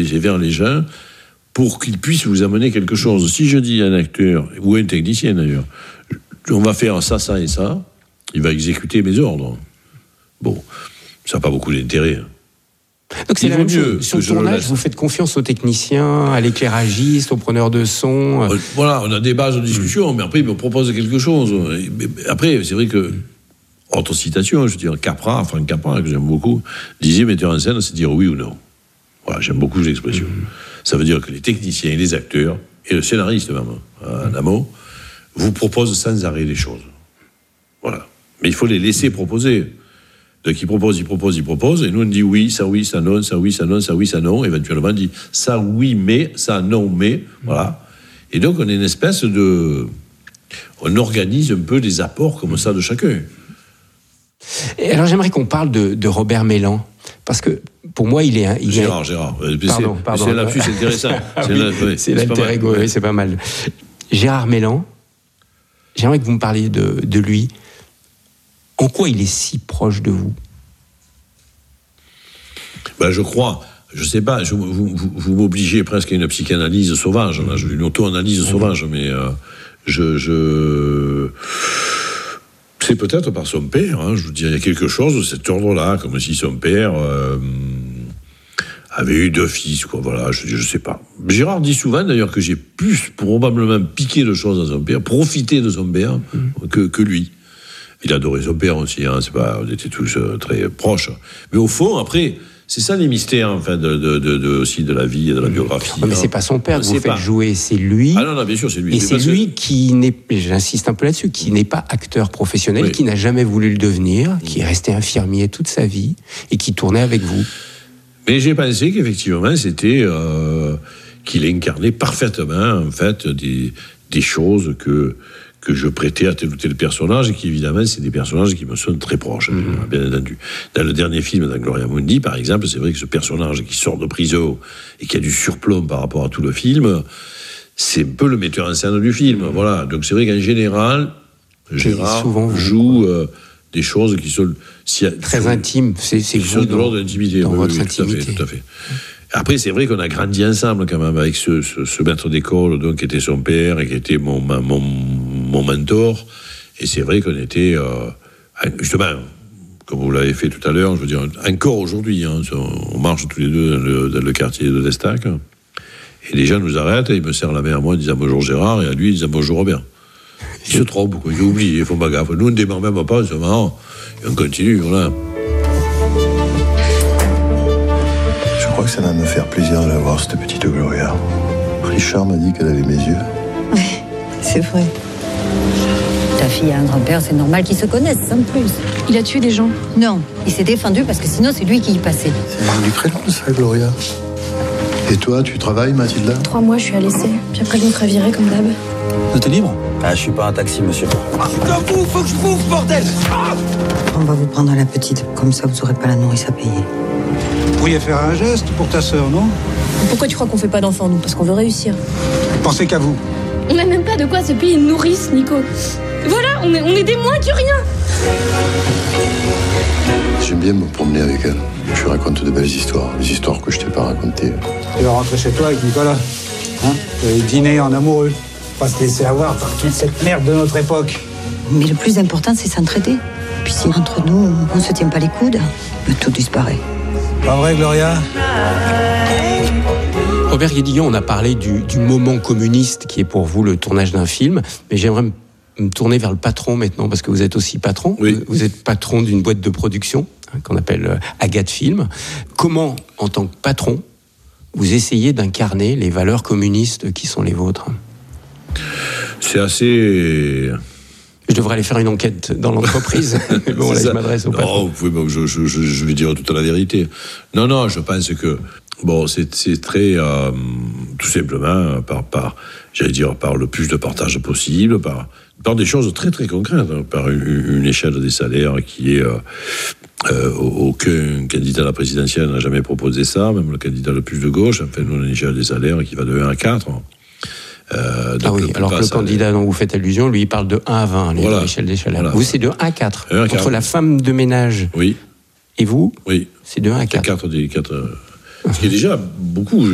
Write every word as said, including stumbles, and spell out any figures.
les, vers les gens pour qu'ils puissent vous amener quelque chose. Si je dis à un acteur, ou à un technicien d'ailleurs, on va faire ça, ça et ça, il va exécuter mes ordres. Bon, ça n'a pas beaucoup d'intérêt. Donc c'est il la même chose. Sur le tournage, vous faites confiance aux techniciens, à l'éclairagiste, aux preneurs de son. Euh, voilà, on a des bases de discussion, mmh. mais après, ils me proposent quelque chose. Après, c'est vrai que, autre citation, je veux dire, Capra, Franck Capra, que j'aime beaucoup, disait metteur en scène, c'est dire oui ou non. Voilà, j'aime beaucoup l'expression. Mmh. Ça veut dire que les techniciens et les acteurs, et le scénariste même, en amont, vous proposent sans arrêt des choses. Voilà. Mais il faut les laisser proposer. Donc ils proposent, ils proposent, ils proposent, et nous on dit oui, ça oui, ça non, ça oui, ça non, ça oui, ça non, éventuellement on dit ça oui, mais, ça non, mais, voilà. Et donc on est une espèce de... On organise un peu des apports comme ça de chacun. Et alors j'aimerais qu'on parle de, de Robert Mélan, parce que pour moi il est... Un, il Gérard, est... Gérard. Pardon, c'est, pardon. C'est lapsus intéressant. Ah, c'est, oui, la, oui, c'est, c'est l'alter ego, oui, c'est pas mal. Gérard Mélan, j'aimerais que vous me parliez de, de lui. En quoi il est si proche de vous ? Ben, je crois, je sais pas, je, vous, vous, vous m'obligez presque à une psychanalyse sauvage, là, une auto-analyse mmh. sauvage, mais euh, je, je... c'est peut-être par son père, hein, je vous dis, il y a quelque chose de cet ordre-là, comme si son père euh, avait eu deux fils, quoi, voilà, je, je sais pas. Gérard dit souvent, d'ailleurs, que j'ai plus probablement piqué de choses à son père, profité de son père, mmh. que, que lui. Il adorait son père aussi, hein, c'est pas, on était tous euh, très proches. Mais au fond, après, c'est ça les mystères, enfin, de, de, de, de, aussi de la vie et de la biographie. Non, mais hein. C'est pas son père que vous faites pas. Jouer, c'est lui. Ah non, non, bien sûr, c'est lui. Et c'est, c'est lui que... qui n'est, j'insiste un peu là-dessus, qui n'est pas acteur professionnel, oui. qui n'a jamais voulu le devenir, mmh. qui est resté infirmier toute sa vie et qui tournait avec vous. Mais j'ai pensé qu'effectivement, c'était euh, qu'il incarnait parfaitement, en fait, des, des choses que. que je prêtais à tel ou tel personnage, et qui, évidemment, c'est des personnages qui me sont très proches, mmh. bien entendu. Dans le dernier film, dans Gloria Mundi, par exemple, c'est vrai que ce personnage qui sort de prison et qui a du surplomb par rapport à tout le film, c'est un peu le metteur en scène du film, mmh. voilà. Donc c'est vrai qu'en général, Gérard joue euh, des choses qui sont... Si, très si, intimes, c'est, c'est qui sont de l'ordre de l'intimité. Dans oui, votre oui, intimité. Tout à fait, tout à fait. Après, c'est vrai qu'on a grandi ensemble quand même avec ce, ce, ce maître d'école, donc qui était son père et qui était mon, mon, mon mentor. Et c'est vrai qu'on était euh, justement, comme vous l'avez fait tout à l'heure, je veux dire, encore aujourd'hui, hein, on marche tous les deux dans le, dans le quartier de Destac, et les gens nous arrêtent et ils me serrent la main à moi en disant bonjour Gérard, et à lui ils disent bonjour Robert. Ils se trompent, quoi, ils oublient, ils font pas gaffe. Nous on ne démarre même pas, c'est marrant, et on continue, voilà. Je crois que ça va me faire plaisir de la voir, cette petite Gloria. Richard m'a dit qu'elle avait mes yeux. Oui, c'est vrai. Ta fille a un grand-père, c'est normal qu'ils se connaissent, sans plus. Il a tué des gens? Non, il s'est défendu parce que sinon c'est lui qui y passait. C'est Marc du Prénom, ça, Gloria. Et toi, tu travailles, Mathilda? Trois mois, je suis à l'essai. Puis après, je me ferai virer comme d'hab. T'es libre? Ah, je suis pas un taxi, monsieur. Ah, putain, vous, faut que je bouffe, bordel! Ah, on va vous prendre à la petite, comme ça vous aurez pas la nourrice à payer. Vous pourriez faire un geste pour ta sœur, non? Pourquoi tu crois qu'on fait pas d'enfants, nous? Parce qu'on veut réussir. Pensez qu'à vous. On n'a même pas de quoi se payer une nourrice, Nico. Voilà, on est, on est des moins que rien. J'aime bien me promener avec elle. Je lui raconte de belles histoires, des histoires que je t'ai pas racontées. Tu vas rentrer chez toi avec Nicolas. Hein? Tu vas dîner en amoureux. Pas se laisser avoir par toute cette merde de notre époque. Mais le plus important, c'est s'entraider. Puis si entre nous, on se tient pas les coudes, tout disparaît. Pas vrai, Gloria? Robert Guédiguian, on a parlé du, du moment communiste qui est pour vous le tournage d'un film, mais j'aimerais me, me tourner vers le patron maintenant, parce que vous êtes aussi patron. Oui. Vous êtes patron d'une boîte de production hein, qu'on appelle Agathe Film. Comment, en tant que patron, vous essayez d'incarner les valeurs communistes qui sont les vôtres? C'est assez... Je devrais aller faire une enquête dans l'entreprise. Mais bon, là, je m'adresse au patron. Non, vous pouvez, bon, je, je, je, je vais dire toute la vérité. Non, non, je pense que bon, c'est, c'est très euh, tout simplement par, par, j'allais dire, par le plus de partage possible, par, par des choses très très concrètes, hein, par une, une échelle des salaires qui est euh, euh, aucun candidat à la présidentielle n'a jamais proposé ça, même le candidat le plus de gauche. Enfin, nous, on a une échelle des salaires qui va de un à quatre. Euh, ah oui, alors que le candidat dont vous faites allusion, lui, il parle de un à vingt, voilà, l'échelle des salaires. Voilà. Vous, c'est de un à quatre. un à quatre. Entre la femme de ménage oui. et vous, oui. c'est de un à quatre. quatre, quatre, ce qui est déjà beaucoup.